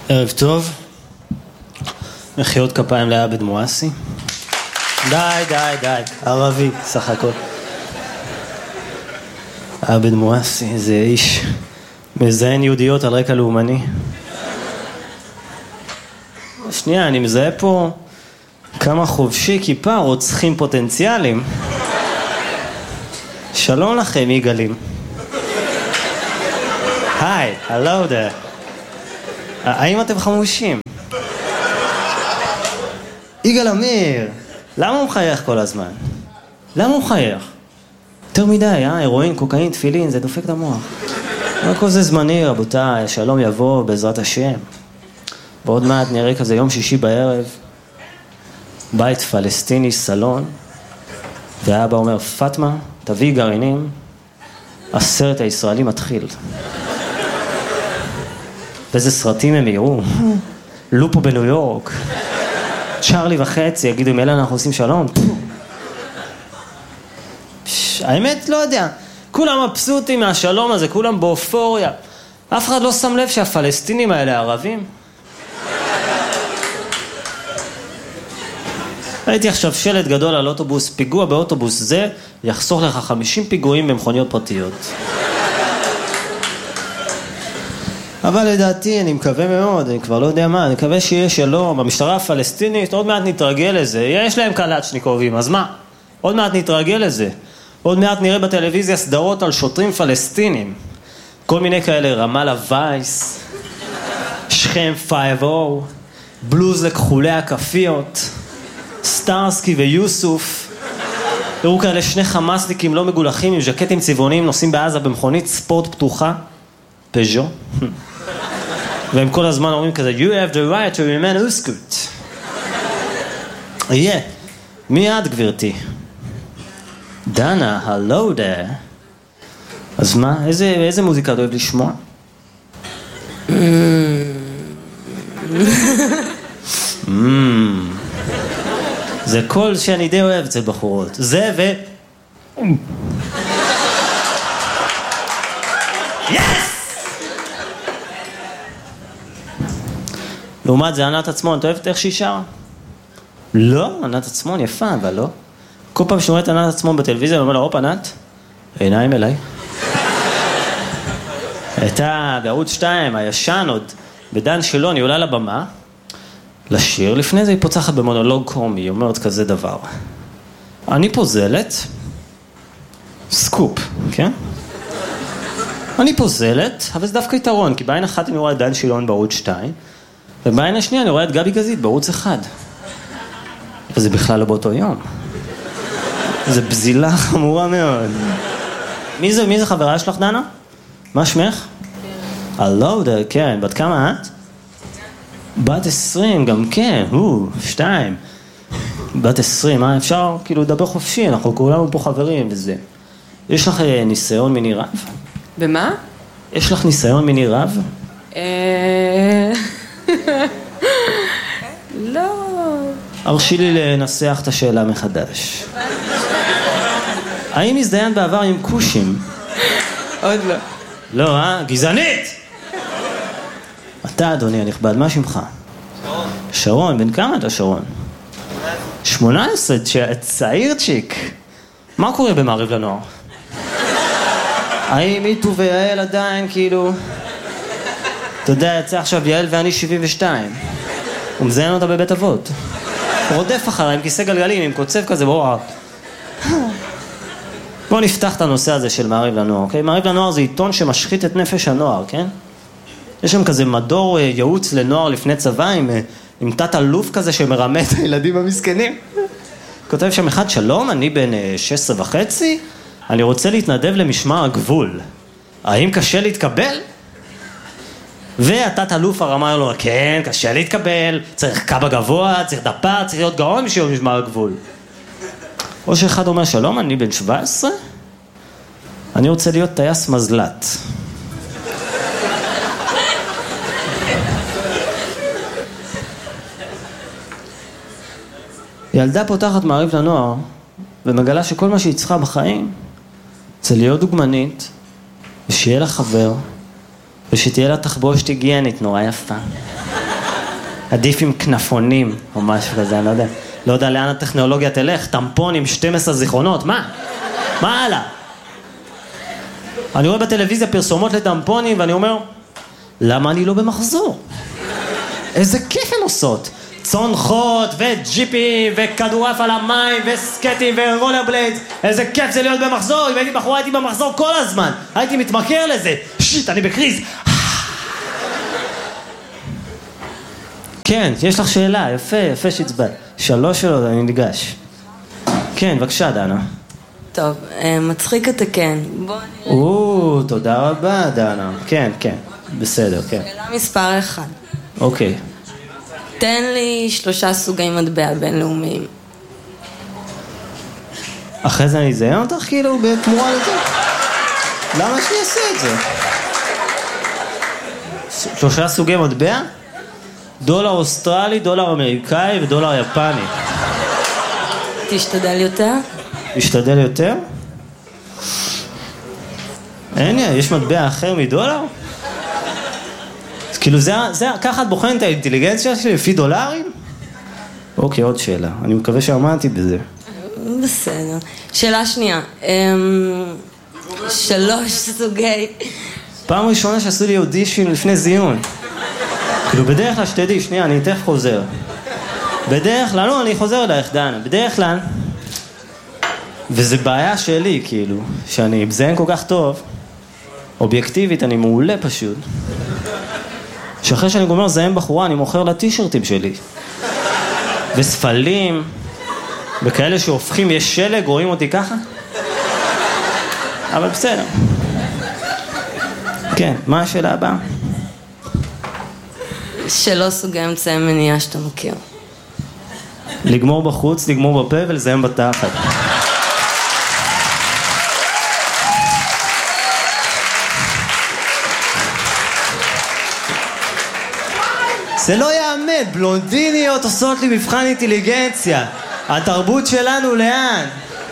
ערב טוב. מחיאות כפיים לעבד מואסי. די, ערבי, סך הכל. עבד מואסי, זה איש מזיין יהודיות על רקע לאומני. שנייה, אני מזהה פה כמה חובשי כיפה רוצחים פוטנציאליים. שלום לכם, יגאלים. היי, הלו דה. האם אתם חמושים? יגאל אמיר, למה הוא מחייך כל הזמן? למה הוא מחייך? יותר מדי, הירואין, קוקאין, תפילין, זה דופק את המוח. כל זה זמני, רבותיי, שלום יבוא בעזרת השם. ועוד מעט נראה כזה יום שישי בערב, בית פלסטיני, סלון, והאבא אומר, פטמה, תביא גרעינים, הסרט הישראלי מתחיל. ואיזה סרטים הם יראו? לופו בניו יורק, צ'רלי וחצי, יגידו, אם אלה אנחנו עושים שלום? האמת, לא יודע. כולם מבסוטים מהשלום הזה, כולם באופוריה. אף אחד לא שם לב שהפלסטינים האלה ערבים. ראיתי עכשיו שלט גדול על אוטובוס, פיגוע באוטובוס זה יחסוך לך 50 פיגועים במכוניות פרטיות. אבל לדעתי, אני מקווה מאוד, אני כבר לא יודע מה, אני מקווה שיהיה שלום, המשטרה הפלסטינית, עוד מעט נתרגל לזה, יש להם קלצ'ניקובים, אז מה? עוד מעט נתרגל לזה, עוד מעט נראה בטלוויזיה סדרות על שוטרים פלסטינים, כל מיני כאלה, רמאללה וייס, שכם 5-0, בלוז לכחולי הכפיות, סטארסקי ויוסוף, תראו כאלה שני חמאסניקים לא מגולחים עם ז'קטים צבעוניים, נוסעים בעזה במכונית ספורט פתוחה, פז'ו, והם כל הזמן אומרים כזה, you have the right to remain uskut. יהיה, מי את גברתי? דנה, hello there. אז מה, איזה מוזיקה אתה אוהב לשמוע? זה קול שאני די אוהב אצל בחורות. זה ו... לעומת זה, ענת עצמון, אתה אוהבת איך שהיא שרה? לא, ענת עצמון יפה, אבל לא. כל פעם שומעת ענת עצמון בטלוויזיה, אני אומר לה, הופ, ענת, עיניים אליי. הייתה בערוץ 2, הישן עוד, בדן שילון, היא עולה לבמה, לשיר, לפני זה היא פוצחת במונולוג קומי, היא אומרת כזה דבר. אני פוזלת, סקופ, כן? אני פוזלת, אבל זה דווקא יתרון, כי בעין אחת אני רואה את דן שילון בערוץ 2, ובעין השנייה אני רואה את גבי גזית בערוץ 1. וזה בכלל לא באותו יום. זה בזילה חמורה מאוד. מי זה חברה שלך, דנה? מה שמך? הלו, כן, בת כמה את? בת 20, גם כן, 2. בת 20, מה אפשר כאילו לדבר חופשי, אנחנו כולנו פה חברים וזה. יש לך ניסיון מיני רב? במה? יש לך ניסיון מיני רב? לא. הרשי לי לנסח את השאלה מחדש. האם הזדיין בעבר עם קושים? עוד לא. לא, גזענית! אתה, אדוני הנכבד, מה שמך? שרון. שרון, בן כמה אתה שרון? 18, צעיר צ'יק. מה קורה במעריב לנוער? האם איתו ויעל עדיין, כאילו... אתה יודע, יצא עכשיו יעל ואני 72. הוא מזיין אותה בבית אבות. הוא רודף אחריי עם כיסא גלגלים, עם קוצב כזה, בואו נפתח את הנושא הזה של מעריב לנוער, אוקיי? מעריב לנוער זה עיתון שמשחית את נפש הנוער, כן? יש שם כזה מדור ייעוץ לנוער לפני צבא עם תת אלוף כזה שמרמה את הילדים המסכנים. כותב שם אחד, שלום, אני בן 16.5, אני רוצה להתנדב למשמר הגבול. האם קשה להתקבל? והתת אלוף הרמה לו, כן, קשה להתקבל, צריך קב"א גבוה, צריך דפה, צריך להיות גאון בשביל משמר הגבול. או שאחד אומר, שלום, אני בן 17, אני רוצה להיות טייס מזל"ט. ילדה פותחת מעריב לנוער, ומגלה שכל מה שהיא צריכה בחיים, זה להיות דוגמנית, ושיהיה לה חבר, ושתהיה לה תחבושת היגיינית נורא יפה. עדיף עם כנפונים או משהו כזה, אני לא יודע. לא יודע לאן הטכנולוגיה תלך, טמפון עם 12 זיכרונות, מה? מה הלאה? אני רואה בטלוויזיה פרסומות לטמפונים ואני אומר, למה אני לא במחזור? איזה כיף הן עושות. צונחות וג'יפים וכדורף על המים וסקטים ורולר בליידס. איזה כיף זה להיות במחזור. אם הייתי בחורה הייתי במחזור כל הזמן. הייתי מתמכר לזה. שיט, אני בקריז. כן, יש לך שאלה, יפה שהצבעת. 3 שאלות, אני ניגש. כן, בבקשה, דנה. טוב, מצחיק אתה כן. בוא נראה. תודה רבה, דנה. כן, בסדר, כן. שאלה מספר 1. אוקיי. תן לי 3 סוגי מטבע בינלאומיים. אחרי זה אני אזיין אותך כאילו בתמורה לזה? למה שאני אעשה את זה? 3 סוגי מטבע? דולר אוסטרלי, דולר אמריקאי ודולר יפני. תשתדל יותר? תשתדל יותר? אין, יש מטבע אחר מדולר? אז כאילו ככה את בוחנת את האינטליגנציה שלי לפי דולרים? אוקיי, עוד שאלה. אני מקווה שעמדתי בזה. בסדר. שאלה שנייה. 3 סוגי... פעם ראשונה שעשו לי אודישן לפני זיון. כאילו בדרך כלל שתדעי, שנייה, אני תכף חוזר. בדרך כלל, לא, אני חוזר אלייך, דנה. בדרך כלל, וזה בעיה שלי, כאילו, שאני מזיין כל כך טוב, אובייקטיבית, אני מעולה פשוט. שאחרי שאני גומר זיין בחורה, אני מוכר לה טישרטים שלי. וספלים, וכאלה שהופכים, יש שלג, רואים אותי ככה? אבל בסדר. כן, מה השאלה הבאה? 3 סוגי אמצעי מניעה שאתה מכיר. לגמור בחוץ, לגמור בפה ולזיין בתחת. זה לא יאמן, בלונדיניות עושות לי מבחן אינטליגנציה. התרבות שלנו לאן?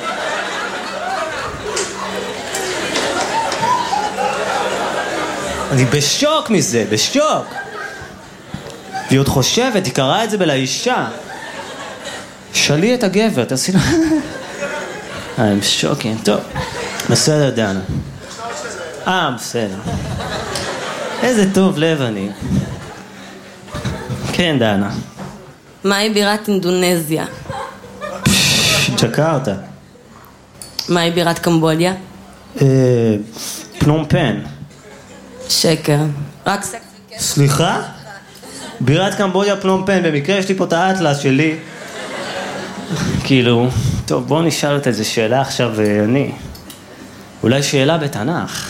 אני בשוק מזה, בשוק. והיא עוד חושבת, היא קראה את זה בלאישה. שלי את הגבר, תעשי לה... I'm שוקינג, טוב. בסדר, דנה. בסדר. איזה טוב לב אני. כן, דנה. מהי בירת אינדונזיה? ג'קרטה. מהי בירת קמבודיה? פנום פן. שקר. רק סקס וכסף. סליחה? בירת קמבודיה פנום פן, במקרה יש לי פה את האטלס שלי. כאילו, טוב, בואו נשאל את איזה שאלה עכשיו אני. אולי שאלה בתנ"ך.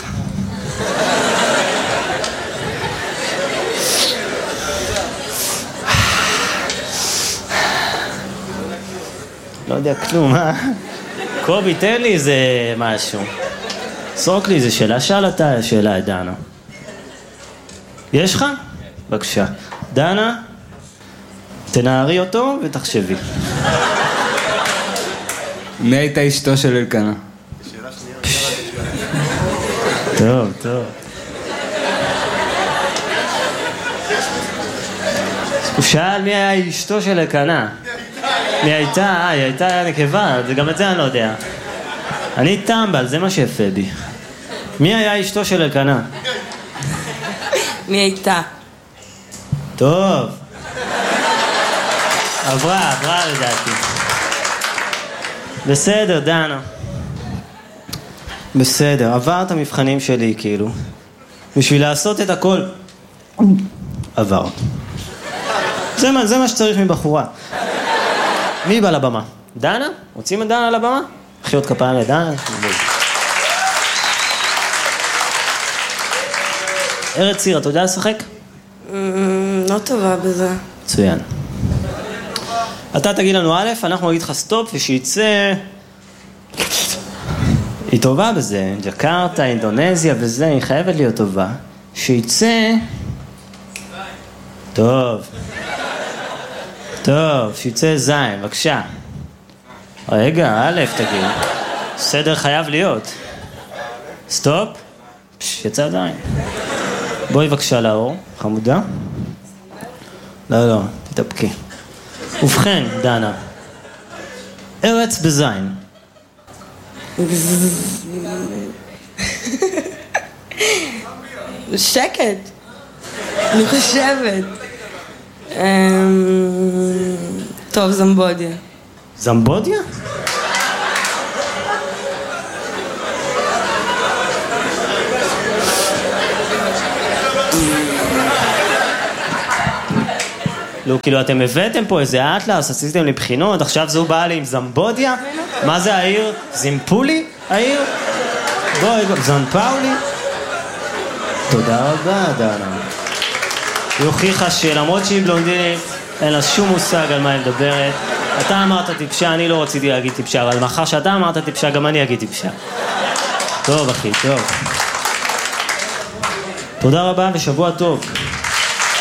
לא יודע כלום, קובי, תן לי איזה משהו. סרוק לי איזה שאלה, שאל אתה שאלה את דנה. יש לך? בבקשה. דנה, תנערי אותו ותחשבי. מי הייתה אשתו של אלקנה? טוב, טוב. הוא שאל מי היה אשתו של אלקנה. מי הייתה? היא הייתה נקבה, גם את זה אני לא יודע. אני טמבל, זה מה שיפה בי. מי היה אשתו של אלקנה? מי הייתה? טוב. עברה לדעתי. בסדר, דנה. בסדר, עבר את המבחנים שלי כאילו. בשביל לעשות את הכל. עבר. זה מה שצריך מבחורה. מי בא לבמה? דנה? רוצים את דנה לבמה? מחיאות כפיים לדנה? ארץ ציר, אתה יודע לשחק? לא טובה בזה. מצוין. אתה תגיד לנו א', אנחנו נגיד לך סטופ, ושיצא... היא טובה בזה, ג'קרטה, אינדונזיה וזה, היא חייבת להיות טובה. שיצא... טוב, שיצא זין, בבקשה. רגע, א', תגיד. סדר חייב להיות. סטופ. יצא זין. בואי בבקשה לאור, חמודה. לא, תתאפקי. ובכן, דנה. ארץ בזין. שקט. אני חושבת. טוב, זמבודיה. זמבודיה? לא, כאילו אתם הבאתם פה איזה אטלס, עשיתם לי בחינות, עכשיו זו באה לי עם זמבודיה? מה זה העיר? זימפולי? העיר? בואי, זנפאולי? תודה רבה, דנה. היא הוכיחה שלמרות שהיא בלונדינית, אין לה שום מושג על מה היא מדברת. אתה אמרת טיפשה, אני לא רציתי להגיד טיפשה, אבל מאחר שאתה אמרת טיפשה, גם אני אגיד טיפשה. טוב, אחי, טוב. תודה רבה ושבוע טוב.